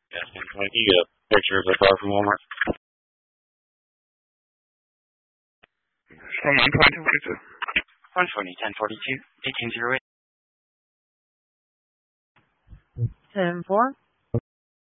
Yes, can you get a picture of the car from Walmart? From 120, 120, 1042, 1808. 10-4.